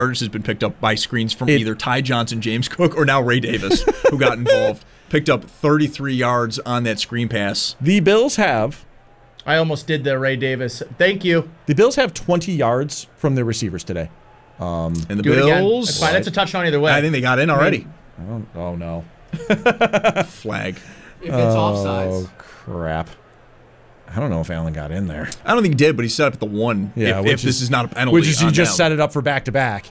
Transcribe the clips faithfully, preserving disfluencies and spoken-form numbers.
has been picked up by screens from It, either Ty Johnson, James Cook, or now Ray Davis, who got involved. Picked up thirty-three yards on that screen pass. The Bills have... I almost did the Ray Davis. Thank you. The Bills have twenty yards from their receivers today. Um, and the Do Bills... That's fine. That's a touchdown either way. I think they got in already. I don't, oh, no. Flag. If it's oh, offsides. crap. I don't know if Allen got in there. I don't think he did, but he set up at the one. Yeah, if, which if is, this is not a penalty. Which is you just down. set it up for back-to-back.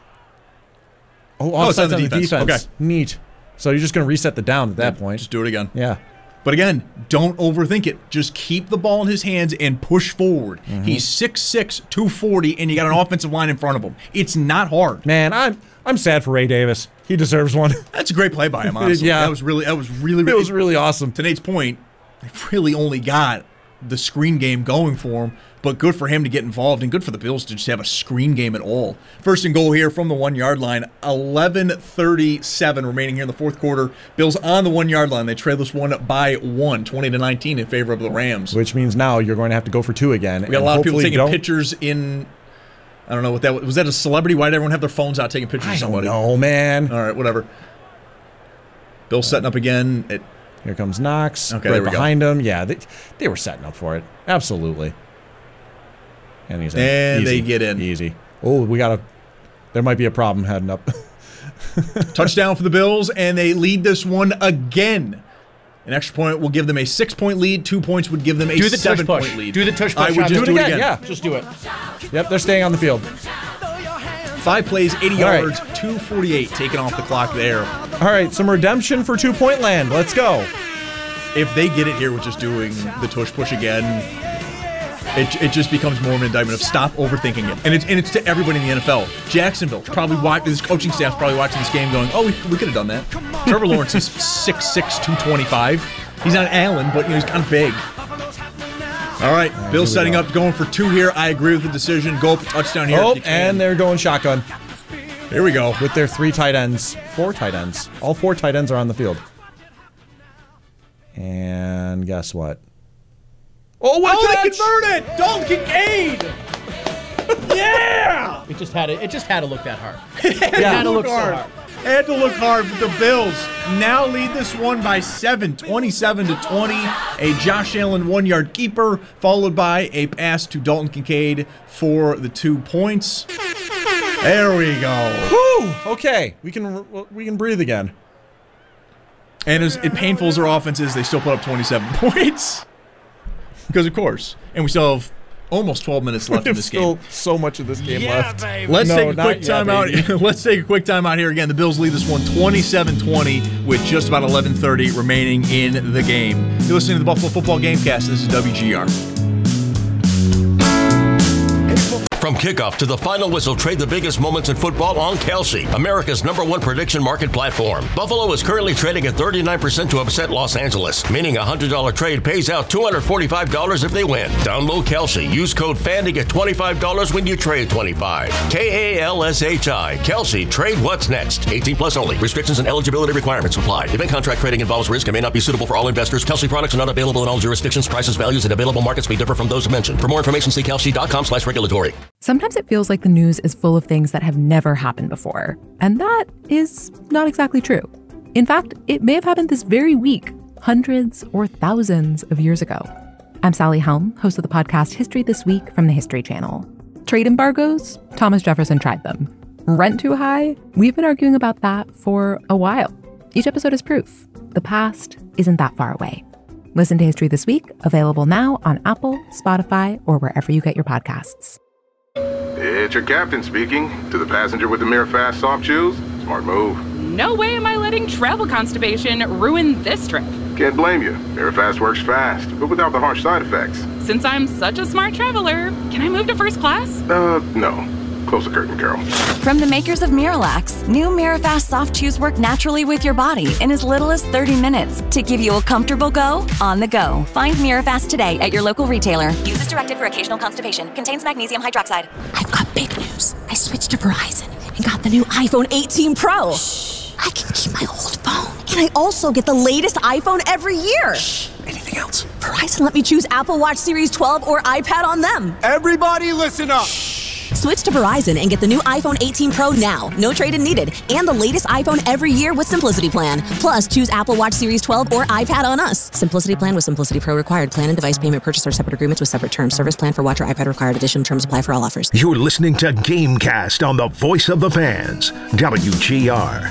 Oh, Oh, it's on offsides the on the defense. defense. Okay. Neat. So you're just going to reset the down at that Yeah, point. Just do it again. Yeah. But again, don't overthink it. Just keep the ball in his hands and push forward. Mm-hmm. He's six six, two forty, and you got an offensive line in front of him. It's not hard. Man, I'm I'm sad for Ray Davis. He deserves one. That's a great play by him, honestly. Yeah. That was really, that was really, really, It was really awesome. To Nate's point, they really only got the screen game going for him, but good for him to get involved and good for the Bills to just have a screen game at all. First and goal here from the one-yard line. eleven thirty-seven remaining here in the fourth quarter. Bills on the one-yard line. They trail this one by one, twenty to nineteen in favor of the Rams. Which means now you're going to have to go for two again. We got a lot of people taking pictures in... I don't know what that was. Was that a celebrity? Why did everyone have their phones out taking pictures I of somebody? don't know, man. All right, whatever. Bill's setting up again. It, Here comes Knox. Okay, right there we behind him. Yeah, they, they were setting up for it. Absolutely. And he's in. And Easy. they get in. Easy. Oh, we got to... There might be a problem heading up. Touchdown for the Bills, and they lead this one again. An extra point will give them a six-point lead. Two points would give them a Do the tush seven-point push. lead. Do the tush push. I would on just this. do it again, again. yeah. Just do it. Yep, they're staying on the field. Five plays, eighty All right. yards, two forty-eight taken off the clock there. All right, some redemption for two-point land. Let's go. If they get it here with just doing the tush push again, it, it just becomes more of an indictment of stop overthinking it. And it's and it's to everybody in the N F L. Jacksonville probably watching, this coaching staff's probably watching this game going, oh, we, we could have done that. Trevor Lawrence is six six, two twenty-five. He's not Allen, but you know he's kind of big. All right, All right Bill's setting go. up, going for two here. I agree with the decision. Go up touchdown here. Oh, if you can. and they're going shotgun Here we go. with their three tight ends. Four tight ends. All four tight ends are on the field. And guess what? Oh, what Oh, catch! they convert it! Dalton Kincaid! Yeah! It just had to, it just had to look that hard. Yeah. It had to look so hard. Had to look hard, but the Bills now lead this one by seven, twenty-seven to twenty. A Josh Allen one-yard keeper, followed by a pass to Dalton Kincaid for the two points. There we go. Whew, okay, we can we can breathe again. And as it painful as their offense is, they still put up twenty-seven points. Because of course, and we still have almost twelve minutes left in There's this still game. so much of this game left. Let's No, take a not quick yet, time out. baby. Let's take a quick time out here again. The Bills lead this one twenty-seven twenty with just about eleven thirty remaining in the game. You're listening to the Buffalo Football Gamecast. This is W G R. From kickoff to the final whistle, trade the biggest moments in football on Kelsey, America's number one prediction market platform. Buffalo is currently trading at thirty-nine percent to upset Los Angeles, meaning a one hundred dollars trade pays out two hundred forty-five dollars if they win. Download Kelsey. Use code F A N to get twenty-five dollars when you trade twenty-five dollars. K A L S H I. Kelsey. Trade what's next. eighteen plus only. Restrictions and eligibility requirements apply. Event contract trading involves risk and may not be suitable for all investors. Kelsey products are not available in all jurisdictions. Prices, values, and available markets may differ from those mentioned. For more information, see kelsey.com slash regulatory. Sometimes it feels like the news is full of things that have never happened before. And that is not exactly true. In fact, it may have happened this very week, hundreds or thousands of years ago. I'm Sally Helm, host of the podcast History This Week from the History Channel. Trade embargoes? Thomas Jefferson tried them. Rent too high? We've been arguing about that for a while. Each episode is proof. The past isn't that far away. Listen to History This Week, available now on Apple, Spotify, or wherever you get your podcasts. It's your captain speaking. To the passenger with the Mirafast soft chews, smart move. No way am I letting travel constipation ruin this trip. Can't blame you. Mirafast works fast, but without the harsh side effects. Since I'm such a smart traveler, can I move to first class? Uh, no. Close the curtain, Carol. From the makers of Miralax, new Mirafast soft chews work naturally with your body in as little as thirty minutes to give you a comfortable go on the go. Find Mirafast today at your local retailer. Use as directed for occasional constipation. Contains magnesium hydroxide. I've got big news. I switched to Verizon and got the new iPhone eighteen Pro. Shh. I can keep my old phone. And I also get the latest iPhone every year. Shh. Anything else? Verizon let me choose Apple Watch Series twelve or iPad on them. Everybody listen up. Shh. So Switch to Verizon and get the new iPhone eighteen Pro now. No trade-in needed. And the latest iPhone every year with Simplicity Plan. Plus, choose Apple Watch Series twelve or iPad on us. Simplicity Plan with Simplicity Pro required. Plan and device payment purchase are separate agreements with separate terms. Service plan for watch or iPad required. Additional terms apply for all offers. You're listening to Gamecast on the Voice of the Fans, W G R.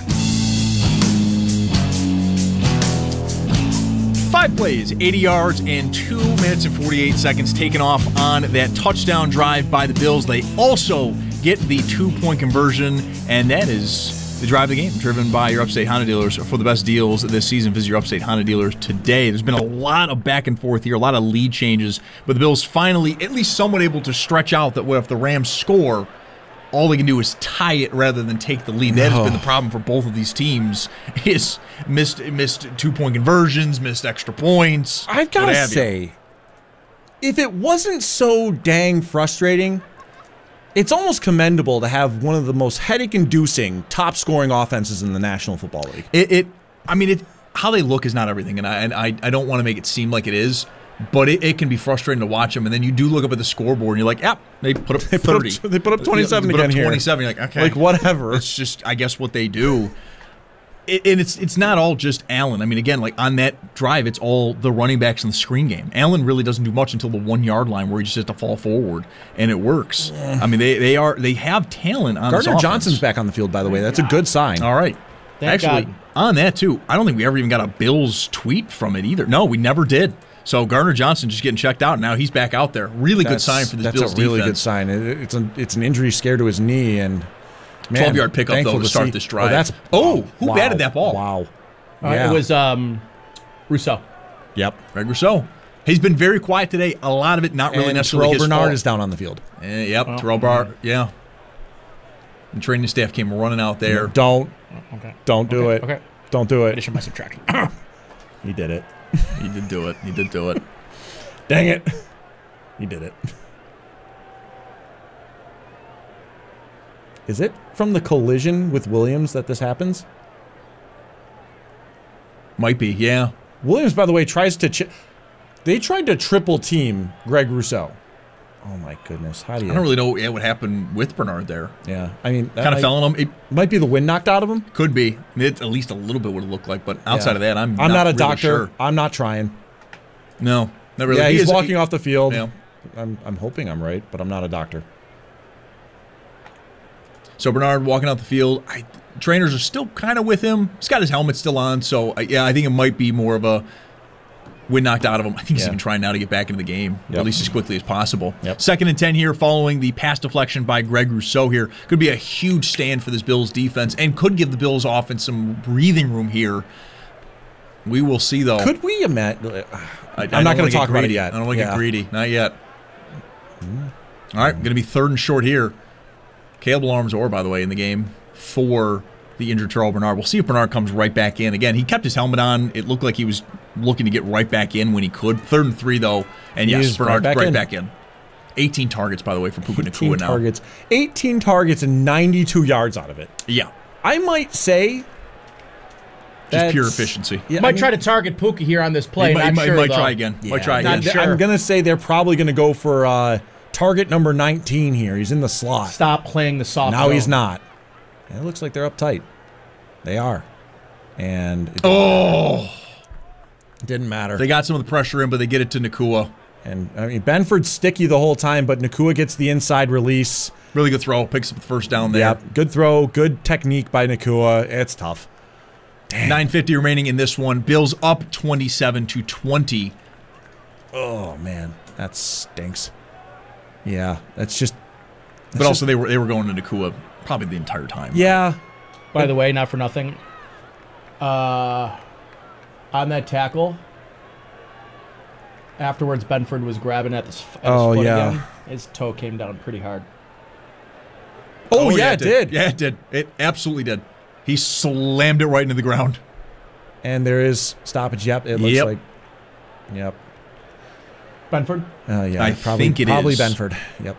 Five plays, eighty yards, and two minutes and forty-eight seconds taken off on that touchdown drive by the Bills. They also get the two-point conversion, and that is the drive of the game, driven by your Upstate Honda dealers. For the best deals this season, visit your Upstate Honda dealers today. There's been a lot of back and forth here, a lot of lead changes, but the Bills finally at least somewhat able to stretch out that if the Rams score, all they can do is tie it rather than take the lead. That has been the problem for both of these teams, is missed missed two-point conversions, missed extra points. I've got to say, if it wasn't so dang frustrating, it's almost commendable to have one of the most headache-inducing, top-scoring offenses in the National Football League. It, it I mean, it how they look is not everything, and I and I, I don't want to make it seem like it is. But it, it can be frustrating to watch them, and then you do look up at the scoreboard, and you're like, "Yep, they put up they thirty. Put up, they put up twenty-seven they put again up here. twenty-seven. You're like, okay, like whatever. It's just, I guess, what they do. It, and it's it's not all just Allen. I mean, again, like on that drive, it's all the running backs in the screen game. Allen really doesn't do much until the one yard line, where he just has to fall forward, and it works. Yeah. I mean, they they are they have talent on Gardner this Johnson's back on the field, by the way. That's a good sign. All right. Thank Actually, God. on that too, I don't think we ever even got a Bills tweet from it either. No, we never did. So Gardner Johnson just getting checked out, and now he's back out there. Really that's, good sign for this that's Bills That's a really defense. good sign. It, it's, a, it's an injury scare to his knee, and twelve-yard pickup, though, to, to start see. this drive. Oh, that's, oh who wow. batted that ball? Wow. Uh, yeah. It was um, Rousseau. Yep. Greg Rousseau. He's been very quiet today. A lot of it not really and necessarily Terrell his Bernard fault. is down on the field. Uh, yep, oh, Terrell Bernard, yeah. The training staff came running out there. Don't. Okay. Don't do okay. it. Okay. Don't do it. Addition by subtraction. He did it. He did do it. He did do it. Dang it. He did it. Is it from the collision with Williams that this happens? Might be, yeah. Williams, by the way, tries to... Ch- they tried to triple team Greg Rousseau. Oh, my goodness. How do you... I don't really know what happened with Bernard there. Yeah. I mean... Kind of fell on him. It might be the wind knocked out of him. Could be. It, at least a little bit would have looked like. But outside yeah. of that, I'm, I'm not, not a really doctor. Sure. I'm not trying. No. Not really. Yeah, he he's is, walking he, off the field. Yeah. I'm, I'm hoping I'm right, but I'm not a doctor. So Bernard walking out the field. I, trainers are still kind of with him. He's got his helmet still on. So, I, yeah, I think it might be more of a wind knocked out of him. I think he's yeah. even trying now to get back into the game, yep. at least as quickly as possible. Yep. Second and ten here following the pass deflection by Greg Rousseau here. Could be a huge stand for this Bills defense and could give the Bills offense some breathing room here. We will see, though. Could we imagine? I, I'm I not going to greedy. talk about it yet. I don't want to yeah. get greedy. Not yet. Mm. All right, going to be third and short here. Caleb Alarms-Orr, by the way, in the game for the injured Terrell Bernard. We'll see if Bernard comes right back in. Again, he kept his helmet on. It looked like he was looking to get right back in when he could. Third and three, though. And he yes, Bernard's right, back, right in. back in. eighteen targets, by the way, for Puka Nacua now. targets. eighteen targets and ninety-two yards out of it. Yeah. I might say... Just pure efficiency. Yeah, might I mean, try to target Puka here on this play. He might, not he sure, might though. try again. Yeah, might try again. Not sure. I'm going to say they're probably going to go for uh, target number nineteen here. He's in the slot. Stop playing the soft Now zone. he's not. And it looks like they're uptight. They are. And it oh, it didn't matter. They got some of the pressure in, but they get it to Nacua. And I mean, Benford's sticky the whole time, but Nacua gets the inside release. Really good throw. Picks up the first down there. Yep. Good throw. Good technique by Nacua. It's tough. Damn. nine fifty remaining in this one. Bills up twenty-seven to twenty. Oh man, that stinks. Yeah, that's just. That's but also just, they were they were going to Nacua probably the entire time. Yeah. By it, the way, not for nothing. Uh, on that tackle. Afterwards, Benford was grabbing at his, at his oh, foot yeah. again. His toe came down pretty hard. Oh, oh yeah, yeah, it did. Yeah, it did. It absolutely did. He slammed it right into the ground. And there is stoppage. Yep, it looks yep. like. Yep. Benford? Uh, yeah, I probably, think it probably is. Benford. Yep.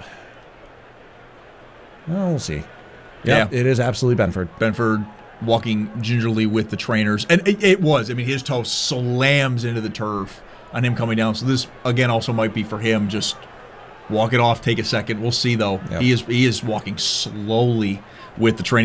Well, we'll see. Yeah. Yep, it is absolutely Benford. Benford walking gingerly with the trainers. And it, it was. I mean, his toe slams into the turf on him coming down. So this, again, also might be for him just walk it off, take a second. We'll see though. Yep. He is he is walking slowly with the training